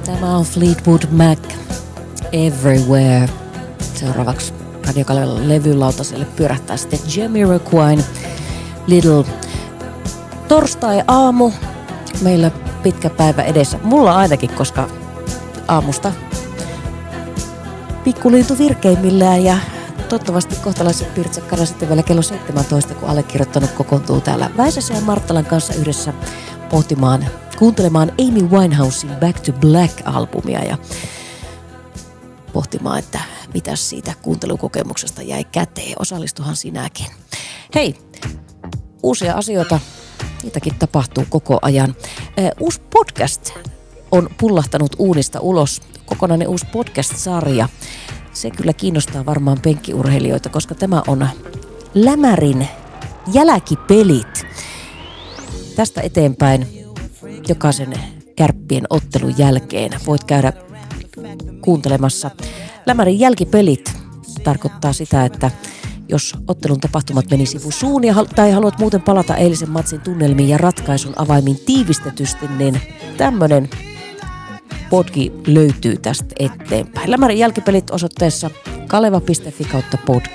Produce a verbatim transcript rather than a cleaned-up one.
Tämä on Fleetwood Mac, Everywhere. Seuraavaksi Radio Kalevalan levylautaselle pyörähtää sitten Jamiroquain Little. Torstai-aamu, meillä pitkä päivä edessä. Mulla ainakin, koska aamusta pikkuliintu virkeimmillään ja toivottavasti kohtalaiset pirtsakkana sitten vielä kello seitsemäntoista, kun allekirjoittanut kokoontuu täällä Väisäsen ja Marttalan kanssa yhdessä pohtimaan, kuuntelemaan Amy Winehousein Back to Black-albumia ja pohtimaan, että mitäs siitä kuuntelukokemuksesta jäi käteen. Osallistuhan sinäkin. Hei, uusia asioita, niitäkin tapahtuu koko ajan. Uusi podcast on pullahtanut uunista ulos, kokonainen uusi podcast-sarja. Se kyllä kiinnostaa varmaan penkkiurheilijoita, koska tämä on Lämärin jälkipelit. Tästä eteenpäin jokaisen Kärppien ottelun jälkeen voit käydä kuuntelemassa. Lämärin jälkipelit tarkoittaa sitä, että jos ottelun tapahtumat meni sivusuun ja, tai haluat muuten palata eilisen matsin tunnelmiin ja ratkaisun avaimiin tiivistetysti, niin tämmönen podki löytyy tästä eteenpäin. Lämärin jälkipelit osoitteessa kaleva piste fi kautta podcast.